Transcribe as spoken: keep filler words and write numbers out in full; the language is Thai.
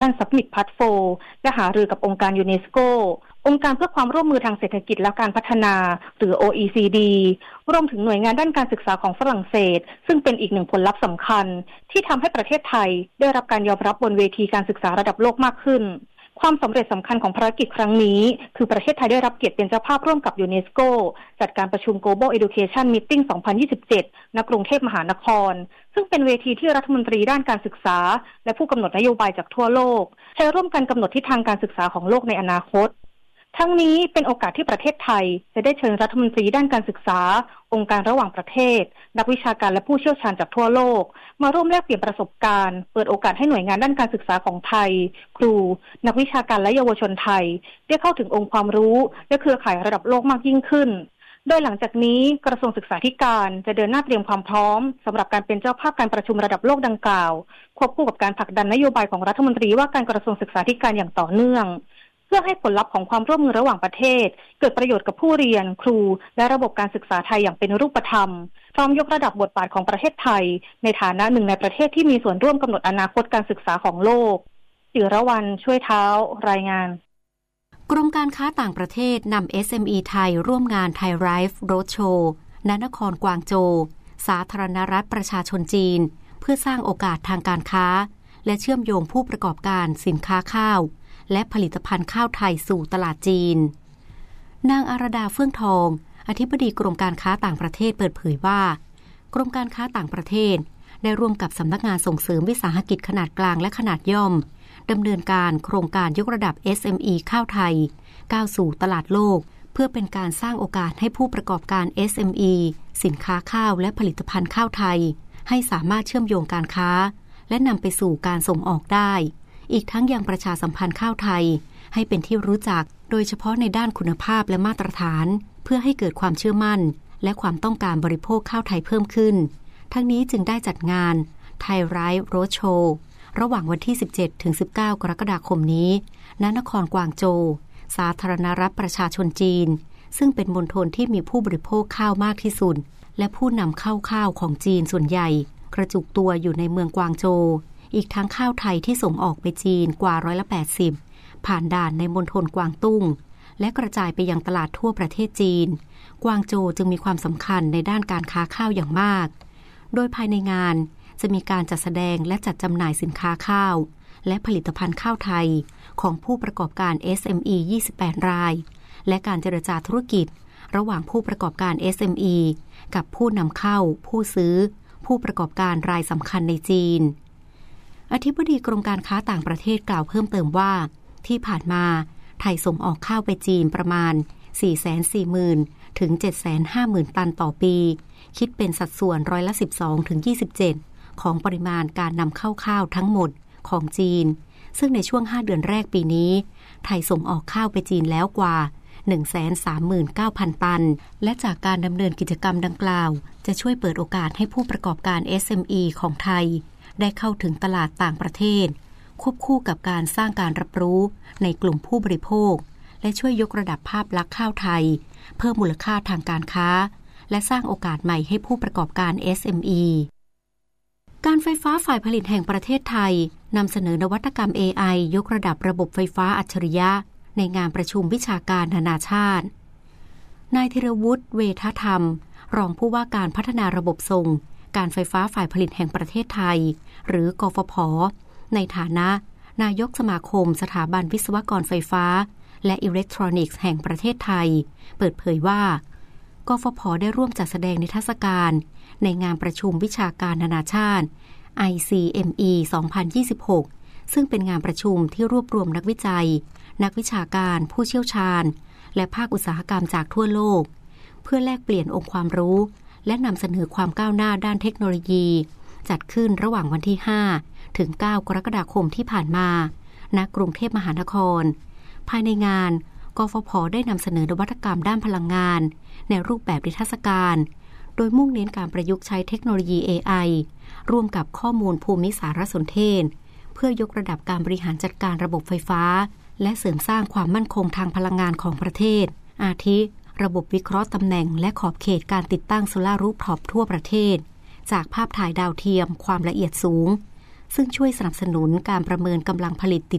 Innovation Summit Part โฟร์ และหารือกับองค์การยูเนสโกองค์การเพื่อความร่วมมือทางเศรษฐกิจและการพัฒนาหรือ โอ อี ซี ดี รวมถึงหน่วยงานด้านการศึกษาของฝรั่งเศสซึ่งเป็นอีกหนึ่งผลลัพธ์สำคัญที่ทำให้ประเทศไทยได้รับการยอมรับบนเวทีการศึกษาระดับโลกมากขึ้นความสำเร็จสำคัญของภารกิจครั้งนี้คือประเทศไทยได้รับเกียรติเป็นเจ้าภาพร่วมกับยูเนสโกจัดการประชุม Global Education Meeting สองพันยี่สิบเจ็ด ณ กรุงเทพมหานครซึ่งเป็นเวทีที่รัฐมนตรีด้านการศึกษาและผู้กำหนดนโยบายจากทั่วโลกใช้ร่วมกันกำหนดทิศทางการศึกษาของโลกในอนาคตทั้งนี้เป็นโอกาสที่ประเทศไทยจะได้เชิญรัฐมนตรีด้านการศึกษาองค์การระหว่างประเทศนักวิชาการและผู้เชี่ยวชาญจากทั่วโลกมาร่วมแลกเปลี่ยนประสบการณ์เปิดโอกาสให้หน่วยงานด้านการศึกษาของไทยครูนักวิชาการและเยาวชนไทยได้เข้าถึงองค์ความรู้และเครือข่ายระดับโลกมากยิ่งขึ้นโดยหลังจากนี้กระทรวงศึกษาธิการจะเดินหน้าเตรียมความพร้อมสำหรับการเป็นเจ้าภาพการประชุมระดับโลกดังกล่าวควบคู่กับการผลักดันนโยบายของรัฐมนตรีว่าการกระทรวงศึกษาธิการอย่างต่อเนื่องเพื่อให้ผลลัพธ์ของความร่วมมือระหว่างประเทศเกิดประโยชน์กับผู้เรียนครูและระบบการศึกษาไทยอย่างเป็นรูปธรรมพร้อมยกระดับบทบาทของประเทศไทยในฐานะหนึ่งในประเทศที่มีส่วนร่วมกำหนดอนาคตการศึกษาของโลกจิรวรรณช่วยเท้ารายงานกรมการค้าต่างประเทศนำ เอส เอ็ม อี ไทยร่วมงาน Thai Life Roadshow ณ นครกวางโจวสาธารณรัฐประชาชนจีนเพื่อสร้างโอกาสทางการค้าและเชื่อมโยงผู้ประกอบการสินค้าข้าวและผลิตภัณฑ์ข้าวไทยสู่ตลาดจีนนางอารดาเฟื่องทองอธิบดีกรมการค้าต่างประเทศเปิดเผยว่ากรมการค้าต่างประเทศได้ร่วมกับสำนักงานส่งเสริมวิสาหกิจขนาดกลางและขนาดย่อมดำเนินการโครงการยกระดับ เอส เอ็ม อี ข้าวไทยก้าวสู่ตลาดโลกเพื่อเป็นการสร้างโอกาสให้ผู้ประกอบการ เอส เอ็ม อี สินค้าข้าวและผลิตภัณฑ์ข้าวไทยให้สามารถเชื่อมโยงการค้าและนำไปสู่การส่งออกได้อีกทั้งยังประชาสัมพันธ์ข้าวไทยให้เป็นที่รู้จักโดยเฉพาะในด้านคุณภาพและมาตรฐานเพื่อให้เกิดความเชื่อมั่นและความต้องการบริโภคข้าวไทยเพิ่มขึ้นทั้งนี้จึงได้จัดงาน Thai Life Roadshow ระหว่างวันที่ สิบเจ็ดถึงสิบเก้า กรกฎาคมนี้ณ นครกวางโจวสาธารณรัฐประชาชนจีนซึ่งเป็นมณฑลที่มีผู้บริโภคข้าวมากที่สุดและผู้นำเข้าข้าวของจีนส่วนใหญ่กระจุกตัวอยู่ในเมืองกวางโจวอีกทั้งข้าวไทยที่ส่งออกไปจีนกว่าร้อยละแปดสิบผ่านด่านในมณฑลกวางตุ้งและกระจายไปยังตลาดทั่วประเทศจีนกวางโจวจึงมีความสำคัญในด้านการค้าข้าวอย่างมากโดยภายในงานจะมีการจัดแสดงและจัดจำหน่ายสินค้าข้าวและผลิตภัณฑ์ข้าวไทยของผู้ประกอบการ เอส เอ็ม อี ยี่สิบแปดรายและการเจรจาธุรกิจระหว่างผู้ประกอบการ เอส เอ็ม อี กับผู้นำเข้าผู้ซื้อผู้ประกอบการรายสำคัญในจีนอธิบดีกรมการค้าต่างประเทศกล่าวเพิ่มเติมว่าที่ผ่านมาไทยส่งออกข้าวไปจีนประมาณ สี่แสนสี่หมื่น ถึง เจ็ดแสนห้าหมื่น ตันต่อปีคิดเป็นสัดส่วนร้อยละ สิบสองถึงยี่สิบเจ็ด ของปริมาณการนำเข้าข้าวทั้งหมดของจีนซึ่งในช่วงห้าเดือนแรกปีนี้ไทยส่งออกข้าวไปจีนแล้วกว่า หนึ่งแสนสามหมื่นเก้าพัน ตันและจากการดำเนินกิจกรรมดังกล่าวจะช่วยเปิดโอกาสให้ผู้ประกอบการ เอส เอ็ม อี ของไทยได้เข้าถึงตลาดต่างประเทศควบคู่กับการสร้างการรับรู้ในกลุ่มผู้บริโภคและช่วยยกระดับภาพลักษณ์ข้าวไทยเพิ่มมูลค่าทางการค้าและสร้างโอกาสใหม่ให้ผู้ประกอบการ เอส เอ็ม อี การไฟฟ้าฝ่ายผลิตแห่งประเทศไทยนำเสนอนวัตกรรม เอ ไอ ยกระดับระบบไฟฟ้าอัจฉริยะในงานประชุมวิชาการนานาชาตินายธีรวุฒิเวทธรรมรองผู้ว่าการพัฒนาระบบส่งการไฟฟ้าฝ่ายผลิตแห่งประเทศไทยหรือกฟผ.ในฐานะนายกสมาคมสถาบันวิศวกรไฟฟ้าและอิเล็กทรอนิกส์แห่งประเทศไทยเปิดเผยว่ากฟผ.ได้ร่วมจัดแสดงนิทรรศการในงานประชุมวิชาการนานาชาติ ไอ ซี เอ็ม อี สองพันยี่สิบหก ซึ่งเป็นงานประชุมที่รวบรวมนักวิจัยนักวิชาการผู้เชี่ยวชาญและภาคอุตสาหกรรมจากทั่วโลกเพื่อแลกเปลี่ยนองค์ความรู้และนำเสนอความก้าวหน้าด้านเทคโนโลยีจัดขึ้นระหว่างวันที่ห้าถึงเก้ากรกฎาคมที่ผ่านมาณกรุงเทพมหานครภายในงานกฟผ.ได้นำเสนอนวัตกรรมด้านพลังงานในรูปแบบนิทรรศการโดยมุ่งเน้นการประยุกต์ใช้เทคโนโลยี เอ ไอ ร่วมกับข้อมูลภูมิสารสนเทศเพื่อยกระดับการบริหารจัดการระบบไฟฟ้าและเสริมสร้างความมั่นคงทางพลังงานของประเทศอาทิระบบวิเคราะห์ตำแหน่งและขอบเขตการติดตั้งโซลาร์รูฟท็อปทั่วประเทศจากภาพถ่ายดาวเทียมความละเอียดสูงซึ่งช่วยสนับสนุนการประเมินกำลังผลิต